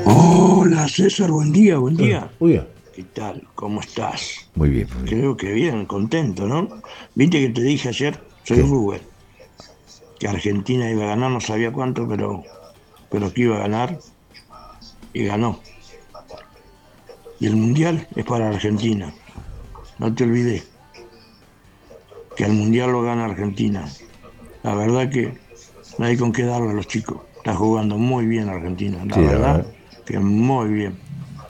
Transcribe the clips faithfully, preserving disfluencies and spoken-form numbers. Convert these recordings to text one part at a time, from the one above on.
Hola César, buen día, buen Eh, día. Uy, ¿Qué tal? ¿Cómo estás? muy bien, muy bien. Creo que bien, contento, ¿no? Viste que te dije ayer, soy ¿Qué? Rubén, que Argentina iba a ganar, no sabía cuánto, pero, pero que iba a ganar y ganó. Y el Mundial es para Argentina. No te olvides que el Mundial lo gana Argentina. La verdad que no hay con qué darle a los chicos. Está jugando muy bien Argentina, la Sí, la verdad. verdad que muy bien.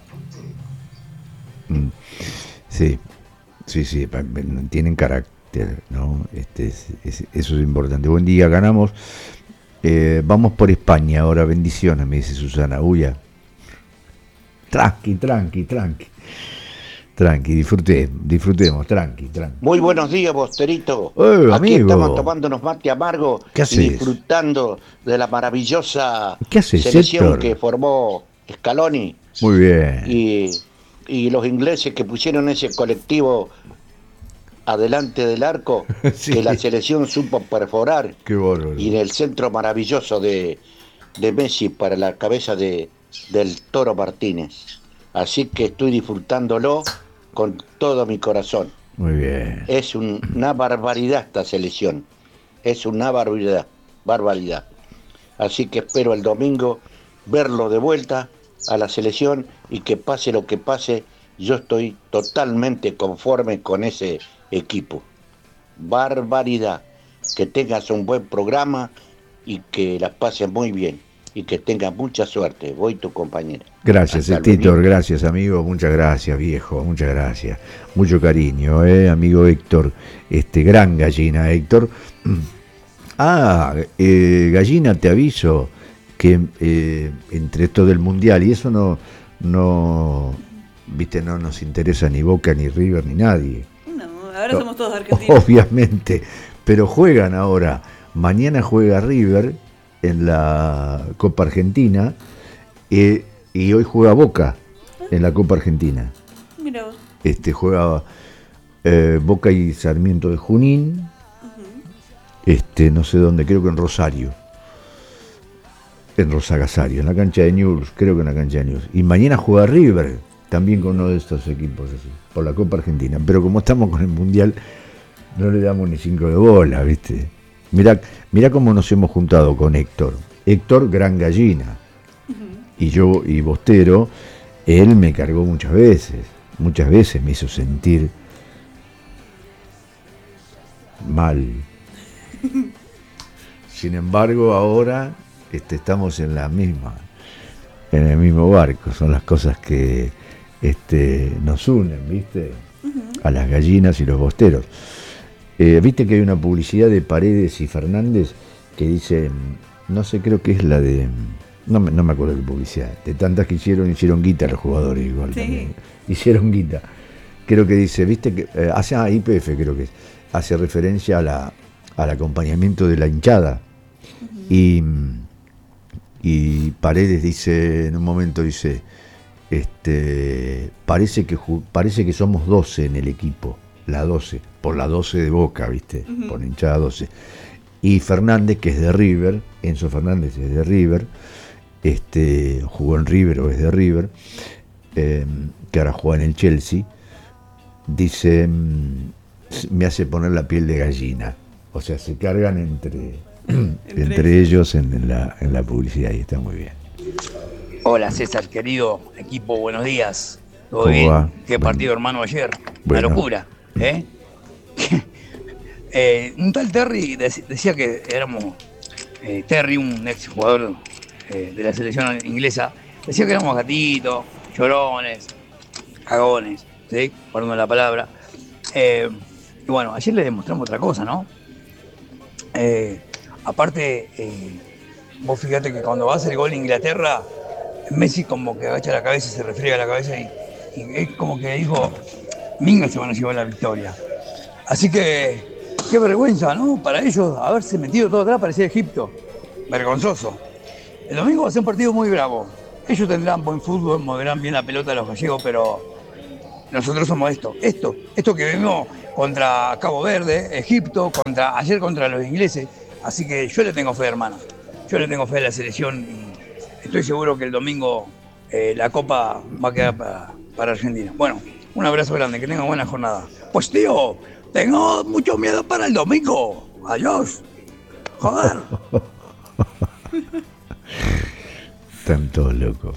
mm, Sí, sí, sí, pa- pa- tienen carácter, ¿no? Este, es- es- eso es importante. Buen día, ganamos. Eh, vamos por España ahora, bendiciones, me dice Susana. Uy, ya. Tranqui, tranqui, tranqui. Tranqui, disfrutemos, disfrutemos, tranqui, tranqui. Muy buenos días, Bosterito. ¡Eh, Aquí estamos amigo! tomándonos mate amargo ¿Qué y haces? disfrutando de la maravillosa ¿Qué haces, selección que Héctor? formó Scaloni Muy bien. y, y los ingleses que pusieron ese colectivo adelante del arco que la Sí, selección supo perforar qué y bárbaro. en el centro maravilloso de, de Messi para la cabeza de, del Toro Martínez. Así que estoy disfrutándolo con todo mi corazón. Muy bien. Es un- una barbaridad esta selección. Es una barbaridad, barbaridad. Así que espero el domingo verlo de vuelta a la selección y que pase lo que pase, yo estoy totalmente conforme con ese equipo. Barbaridad. Que tengas un buen programa y que la pases muy bien y que tengas mucha suerte. Voy tu compañera. Gracias, Hasta Titor, luego. gracias, amigo, muchas gracias, viejo, muchas gracias. Mucho cariño, eh, amigo Héctor, este gran gallina, Héctor. Ah, eh, gallina, te aviso que eh, entre esto del mundial y eso no, no, viste, no nos interesa ni Boca ni River ni nadie. No, ahora No, somos todos argentinos. obviamente, pero juegan ahora. Mañana juega River en la Copa Argentina eh, y hoy juega Boca en la Copa Argentina. Mira vos. Este juega eh, Boca y Sarmiento de Junín, este no sé dónde, creo que en Rosario, en Rosagasario, en la cancha de News, creo que en la cancha de News. Y mañana juega River, también con uno de estos equipos así, por la Copa Argentina. Pero como estamos con el Mundial, no le damos ni cinco de bola, ¿viste? Mirá, mirá cómo nos hemos juntado con Héctor. Héctor, gran gallina. Y yo, y Bostero, él me cargó muchas veces. Muchas veces me hizo sentir mal. Sin embargo, ahora este, estamos en la misma, en el mismo barco. Son las cosas que este, nos unen, ¿viste? A las gallinas y los bosteros. Eh, Viste que hay una publicidad de Paredes y Fernández que dice, no sé, creo que es la de, no me, no me acuerdo qué publicidad, de tantas que hicieron, hicieron guita los jugadores igual Sí. también. Hicieron guita. Creo que dice, viste que, eh, hace ah, I P F creo que es, hace referencia a la, al acompañamiento de la hinchada. Y, y Paredes dice, en un momento dice, este, parece que ju- parece que somos doce en el equipo, la doce, por la doce de Boca, ¿viste? Por la hinchada doce. Y Fernández, que es de River, Enzo Fernández es de River, este, jugó en River o es de River, eh, que ahora juega en el Chelsea, dice, mm, me hace poner la piel de gallina. O sea, se cargan entre, Entre entre ellos en, en la, en la publicidad y está muy bien. Hola César, querido equipo, buenos días. ¿Todo ¿Cómo bien? va? ¿Qué Buen- partido, hermano, ayer? Una Bueno. locura, ¿eh? Eh, un tal Terry dec- decía que éramos, eh, Terry, un ex jugador eh, de la selección inglesa, decía que éramos gatitos, llorones, cagones, ¿sí? Perdón la palabra. Eh, y bueno, ayer le demostramos otra cosa, ¿no? Eh, aparte, eh, vos fíjate que cuando va a hacer el gol en Inglaterra, Messi como que agacha la cabeza, se refriega la cabeza y, y es como que dijo, Minga se van a llevar la victoria. Así que, qué vergüenza, ¿no? Para ellos haberse metido todo atrás parecía Egipto. Vergonzoso. El domingo va a ser un partido muy bravo. Ellos tendrán buen fútbol, moverán bien la pelota a los gallegos, pero nosotros somos esto, esto, esto que vimos contra Cabo Verde, Egipto, contra, ayer contra los ingleses. Así que yo le tengo fe, hermano. Yo le tengo fe a la selección y estoy seguro que el domingo eh, la Copa va a quedar para, para Argentina. Bueno, un abrazo grande, que tengan buena jornada. Pues tío, tengo mucho miedo para el domingo. Adiós. Joder. Están todos locos.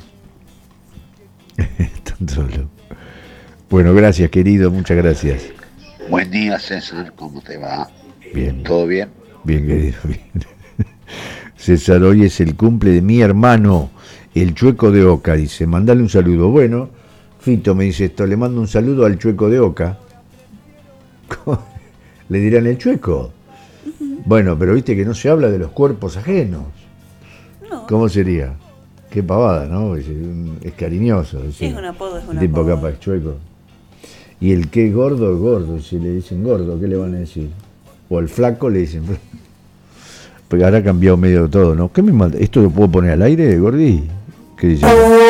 Están todos locos. Bueno, gracias, querido, muchas gracias. Buen día, César, ¿cómo te va? Bien. ¿Todo bien? Bien, querido, bien. César, hoy es el cumple de mi hermano, el Chueco de Oca, dice, mandale un saludo. Bueno, Fito me dice esto, le mando un saludo al Chueco de Oca. ¿Le dirán el Chueco? Uh-huh. Bueno, pero viste que no se habla de los cuerpos ajenos. No. ¿Cómo sería? Qué pavada, ¿no? Es, es cariñoso. Es, es un apodo, es un tipo apodo. Capaz Chueco. Y el que es gordo es gordo. Si le dicen gordo, ¿qué le van a decir? O el flaco le dicen... Porque ahora ha cambiado medio todo, ¿no? ¿Qué me manda? ¿Esto lo puedo poner al aire, Gordi? ¿Qué dice?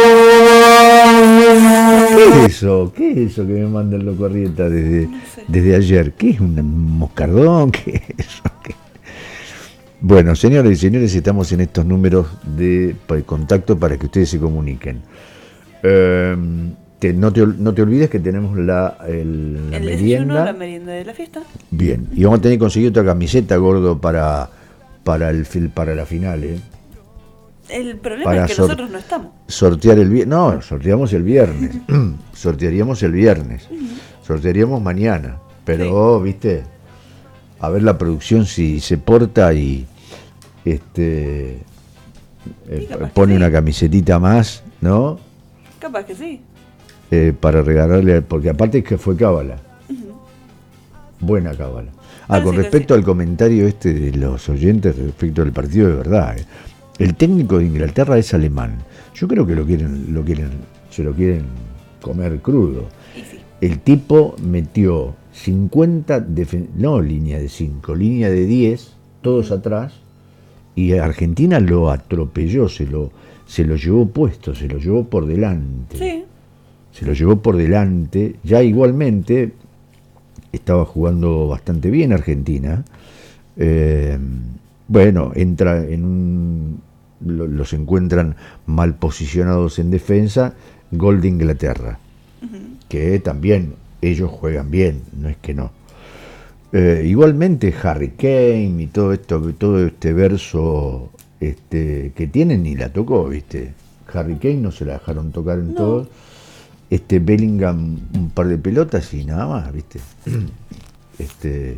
¿Qué es eso? ¿Qué es eso que me manda el loco Arrieta desde, no sé. desde ayer? ¿Qué es un moscardón? ¿Qué es eso? ¿Qué? Bueno, señores y señores, estamos en estos números de contacto para que ustedes se comuniquen. Eh, te, no, te, no te olvides que tenemos la, el, la el merienda. desayuno, la merienda de la fiesta. Bien, y vamos a tener que conseguir otra camiseta, gordo, para, para, el, para la final, ¿eh? El problema para es que sor- nosotros no estamos. Sortear el viernes. No, sorteamos el viernes. Sortearíamos el viernes. Uh-huh. Sortearíamos mañana. Pero, sí. viste, a ver la producción si se porta y este eh, pone sí. una camisetita más, ¿no? Capaz que sí. Eh, para regalarle, porque aparte es que fue cábala. Uh-huh. Buena cábala. Ah, Parece con respecto sí. al comentario este de los oyentes respecto al partido, de verdad, eh. El técnico de Inglaterra es alemán. Yo creo que lo quieren, lo quieren, se lo quieren comer crudo. Sí. El tipo metió cincuenta, defen- no línea de cinco, línea de diez, todos mm. atrás, y Argentina lo atropelló, se lo, se lo llevó puesto, se lo llevó por delante. Sí. Se lo llevó por delante. Ya igualmente estaba jugando bastante bien Argentina. Eh, Bueno, entra en un, lo, los encuentran mal posicionados en defensa, gol de Inglaterra, uh-huh. que también ellos juegan bien, no es que no. Eh, igualmente Harry Kane y todo esto, todo este verso este, que tienen ni la tocó, viste. Harry Kane no se la dejaron tocar en no. todo. Este Bellingham un par de pelotas y nada más, viste. Este.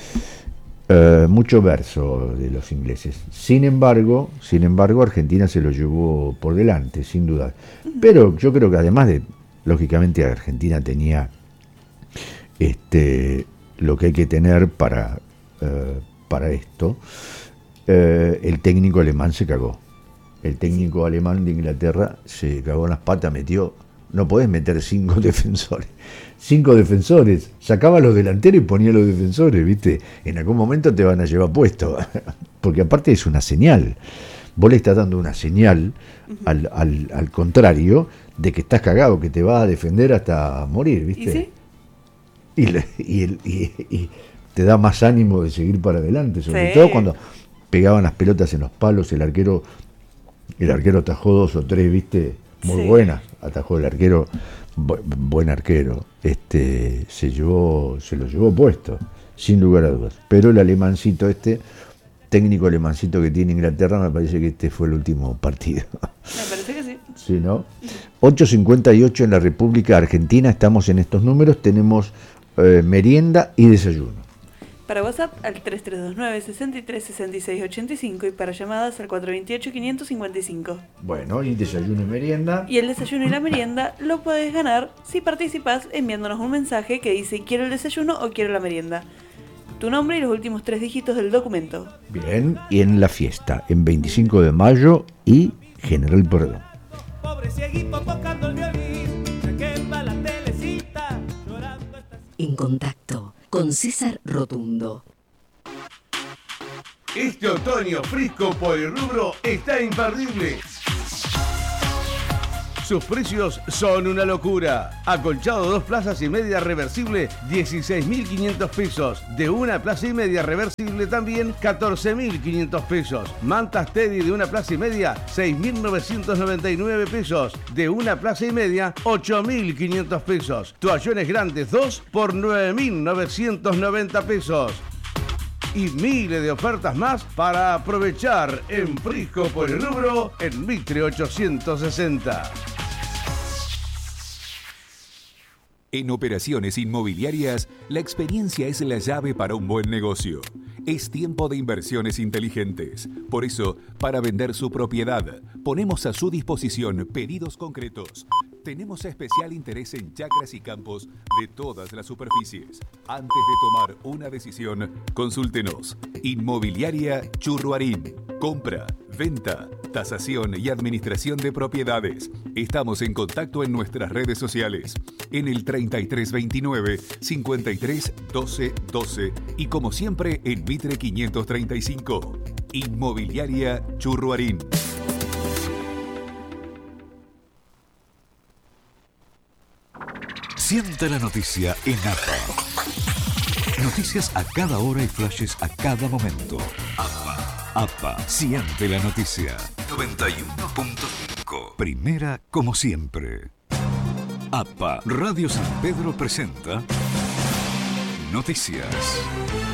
Uh, mucho verso de los ingleses. Sin embargo, sin embargo, Argentina se lo llevó por delante, sin duda. Pero yo creo que además de, lógicamente, Argentina tenía este lo que hay que tener para, uh, para esto. Uh, el técnico alemán se cagó. El técnico alemán de Inglaterra se cagó en las patas, metió. No podés meter cinco defensores. Cinco defensores. Sacaba a los delanteros y ponía a los defensores, ¿viste? En algún momento te van a llevar puesto. Porque aparte es una señal. Vos le estás dando una señal uh-huh. al, al, al contrario de que estás cagado, que te va a defender hasta morir, ¿viste? ¿Y sí? Y, le, y, el, y, y te da más ánimo de seguir para adelante. Sobre sí. todo cuando pegaban las pelotas en los palos, el arquero, el arquero atajó dos o tres, ¿viste? Muy sí. buenas, atajó el arquero, bu- buen arquero, este se llevó, se lo llevó puesto, sin lugar a dudas. Pero el alemancito este, técnico alemancito que tiene Inglaterra, me parece que este fue el último partido. Me parece que sí. Sí, ¿no? ocho cincuenta y ocho en la República Argentina, estamos en estos números, tenemos eh, merienda y desayuno. Para WhatsApp al tres tres dos nueve, seis tres, seis seis ocho cinco y para llamadas al cuatro dos ocho, cinco cinco cinco. Bueno, y desayuno y merienda. Y el desayuno y la merienda lo puedes ganar si participas enviándonos un mensaje que dice quiero el desayuno o quiero la merienda. Tu nombre y los últimos tres dígitos del documento. Bien, y en la fiesta, en veinticinco de mayo y General Perdón. En contacto con César Rotundo. Este otoño Frisco por el rubro está imperdible. Sus precios son una locura. Acolchado dos plazas y media reversible, dieciséis mil quinientos pesos. De una plaza y media reversible también, catorce mil quinientos pesos. Mantas Teddy de una plaza y media, seis mil novecientos noventa y nueve pesos. De una plaza y media, ocho mil quinientos pesos. Toallones grandes dos por nueve mil novecientos noventa pesos. Y miles de ofertas más para aprovechar en Prisco por el rubro en Mitre ochocientos sesenta. En operaciones inmobiliarias, la experiencia es la llave para un buen negocio. Es tiempo de inversiones inteligentes. Por eso, para vender su propiedad, ponemos a su disposición pedidos concretos. Tenemos especial interés en chacras y campos de todas las superficies. Antes de tomar una decisión, consúltenos. Inmobiliaria Churruarín. Compra, venta, tasación y administración de propiedades. Estamos en contacto en nuestras redes sociales. En el treinta y tres veintinueve, cincuenta y tres doce doce y como siempre en Mitre quinientos treinta y cinco. Inmobiliaria Churruarín. Siente la noticia en A P A. Noticias a cada hora y flashes a cada momento. A P A. A P A. Siente la noticia. noventa y uno punto cinco. Primera como siempre. A P A. Radio San Pedro presenta Noticias.